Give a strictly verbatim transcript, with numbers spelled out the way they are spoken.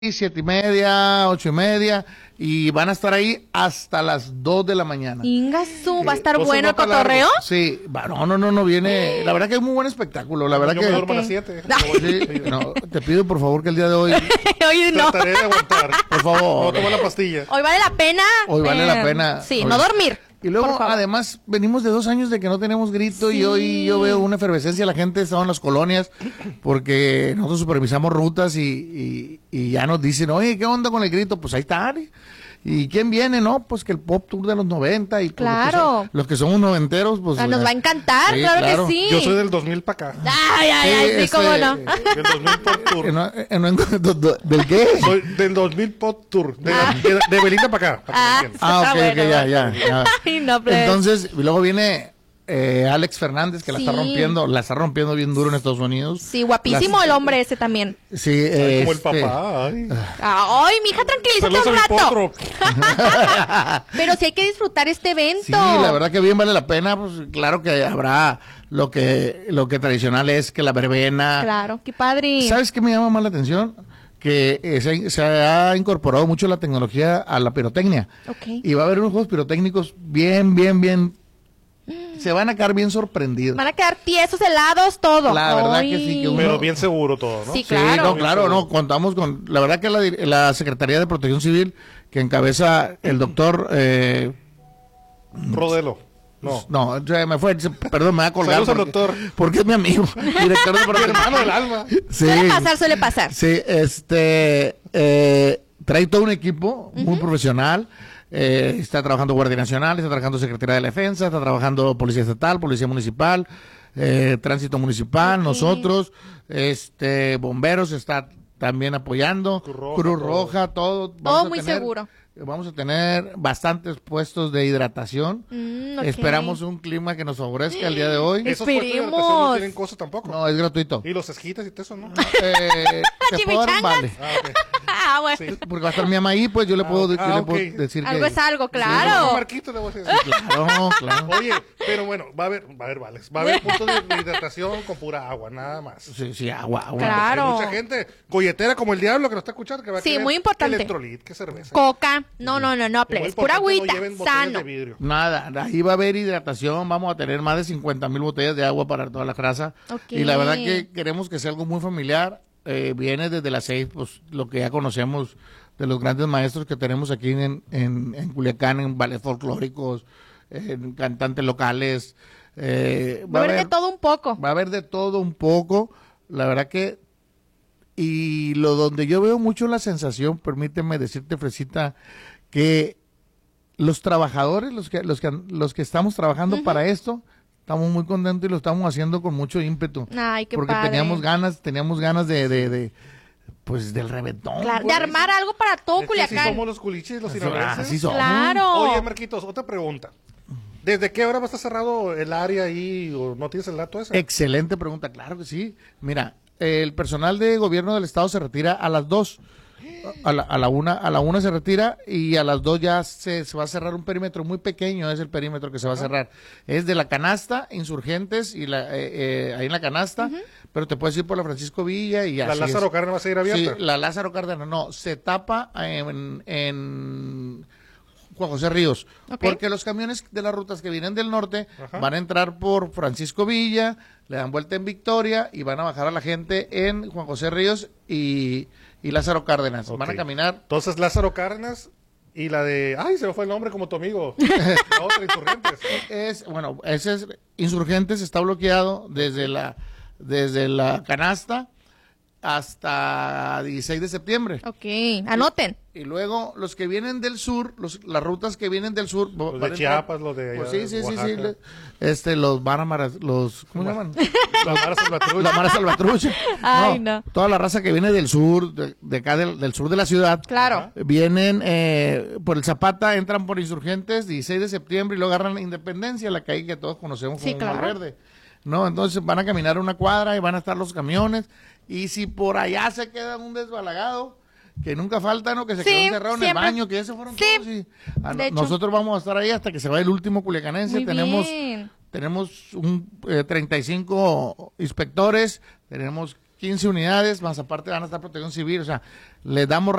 siete y media, ocho y media, y van a estar ahí hasta las dos de la mañana. Ingasu, ¿va a estar Eh, bueno el ¿no está cotorreo? largo? Sí, va- no, no, no, no viene. La verdad que es muy buen espectáculo. La verdad Yo que. me duermo a Ok. las siete. Sí, no, te pido por favor que el día de hoy, Oye, no. Trataré de aguantar. por No favor. tomar la pastilla. Hoy vale la pena. Hoy vale eh, la pena. Sí, Hoy- no dormir. Y luego, por favor. además, venimos de dos años de que no tenemos grito y Sí. hoy yo veo una efervescencia. La gente estaba en las colonias porque nosotros supervisamos rutas y, y, y ya nos dicen, oye, ¿qué onda con el grito? Pues ahí está. ¿eh? ¿Y quién viene? No, pues que el Pop Tour de los noventa y pues, Claro. los, que son- los que somos noventeros, pues... Ah, nos eh, va a encantar, sí, claro, claro. que sí. Yo soy del dos mil para acá. Ay, ay, ay, Sí, sí, este, cómo no. Del dos mil Pop eh, Tour. no, eh, no encuentro- do- do- ¿Del qué? Soy del dos mil Pop Tour. De, la- de, de Belinda para acá. para que me Ah, entiendan. Ah, ok, Ah, ok, bueno, ya, bueno. ya, ya. Ay, no, pues. Entonces, y luego viene eh, Alex Fernández, que la está Sí. rompiendo, la está rompiendo bien duro en Estados Unidos. Sí, guapísimo Las- el hombre ese también. Sí, Ay, como el este, papá. Ay. Ay, mija, tranquilízate Saludos un a mi rato. potro. Pero sí hay que disfrutar este evento. Sí, la verdad que bien vale la pena, pues claro que habrá lo que lo que tradicional es que la verbena. Claro, qué padre. ¿Sabes qué me llama más la atención? Que eh, se, se ha incorporado mucho la tecnología a la pirotecnia. Ok. Y va a haber unos juegos pirotécnicos bien, bien, bien. Se van a quedar bien sorprendidos. Van a quedar tiesos, helados, todo. La verdad Ay. que sí, que uno- Pero bien seguro todo, ¿no? Sí, Sí, claro. no, claro, no, contamos con, la verdad que la, dir- la Secretaría de Protección Civil, que encabeza el doctor, eh, Rodelo. No. no, se me fue, se- perdón, me va a colgar. Saludos al porque- doctor. Porque es mi amigo, director de Mi Protección. hermano del alma. Sí, Suele pasar, suele pasar. sí, este, eh, trae todo un equipo muy profesional. Eh, está trabajando Guardia Nacional, está trabajando Secretaría de la Defensa, está trabajando Policía Estatal, Policía Municipal, eh, Tránsito Municipal, Ok. nosotros, este, Bomberos está también apoyando, Cruz Roja, Cruz todo. Roja, todo. Todo Vamos a muy tener- seguro. Vamos a tener bastantes puestos de hidratación. Mm, ok. Esperamos un clima que nos favorezca el día de hoy. Esos puestos de Esperemos. hidratación no tienen costo tampoco. No, es gratuito. Y los esquites y todo eso, ¿no? Eh, te puedo dar un chimichangas. vale. Ah, ok. Ah, bueno. Sí. Porque va a estar mi mamá ahí, pues yo le puedo, yo ah, le puedo ok. decir Algo que... es algo, Un claro. marquito le voy a decir. Claro, claro. Oye, pero bueno, va a haber, va a haber vales. Va a haber puntos de hidratación con pura agua, nada más. Sí, sí, agua, agua. Claro. Hay mucha gente golletera como el diablo que nos está escuchando que va a Sí, querer muy importante. que electrolit, que cerveza. Coca. No, no, no, no, Y muy please. Pura importante, agüita. no lleven botellas Sano. de vidrio. Nada, ahí va a haber hidratación, vamos a tener más de cincuenta mil botellas de agua para toda la raza. Ok. Y la verdad que queremos que sea algo muy familiar. Eh, viene desde las seis, pues lo que ya conocemos de los grandes maestros que tenemos aquí en, en, en Culiacán, en ballets folclóricos, en cantantes locales. Eh, Va a haber de todo un poco. Va a haber de todo un poco. La verdad que. Y lo donde yo veo mucho la sensación, permíteme decirte, Fresita, que los trabajadores, los que, los que, los que estamos trabajando para esto, estamos muy contentos y lo estamos haciendo con mucho ímpetu. Ay, qué porque padre. teníamos ganas, teníamos ganas de, de, de pues del reventón. Claro, de pues. armar algo para todo Es que así Culiacán. somos los culiches, los Así sinaloenses. somos. Claro. Oye, Marquitos, otra pregunta. ¿Desde qué hora va a estar cerrado el área ahí o no tienes el dato ese? Excelente pregunta, claro que sí. Mira, el personal de gobierno del estado se retira a las dos. A la, a la una, a la una se retira y a las dos ya se, se va a cerrar un perímetro muy pequeño, es el perímetro que se va a cerrar. Es de la canasta, Insurgentes, y la, eh, eh, ahí en la canasta, pero te puedes ir por la Francisco Villa y ¿La así Lázaro es. Cárdenas va a seguir Sí, abierta? la Lázaro Cárdenas, no, se tapa en, en Juan José Ríos, Ok. porque los camiones de las rutas que vienen del norte Ajá. van a entrar por Francisco Villa, le dan vuelta en Victoria y van a bajar a la gente en Juan José Ríos y, y Lázaro Cárdenas. Van a Ok. caminar. Entonces, Lázaro Cárdenas y la de... Ay, se me fue el nombre como tu amigo. La otra, Insurgentes. Es, bueno, ese es Insurgentes, está bloqueado desde la, desde la canasta hasta dieciséis de septiembre. Ok, anoten. Y luego los que vienen del sur, los, las rutas que vienen del sur, Los van de a entrar- Chiapas, los de allá Pues sí, de sí, sí, sí, Oaxaca. le- este, los Bármaras, los, ¿cómo se llaman? La Mara Salvatrucha. La Mara Salvatrucha. Ay, no. Toda la raza que viene del sur, de, de acá del, del sur de la ciudad. Claro. Vienen eh, por el Zapata, entran por Insurgentes, dieciséis de septiembre, y luego agarran la Independencia, la calle que todos conocemos Sí, como Mar claro. Verde. No, entonces van a caminar una cuadra y van a estar los camiones, y si por allá se queda un desbalagado, que nunca falta, ¿no? Que se Sí, quedó encerrado en el siempre. baño, que ya se fueron Sí, todos. Y, ah, de hecho. nosotros vamos a estar ahí hasta que se vaya el último culiacanense. Muy tenemos bien. tenemos un eh, treinta y cinco inspectores, tenemos quince unidades, más aparte van a estar protección civil, o sea, les damos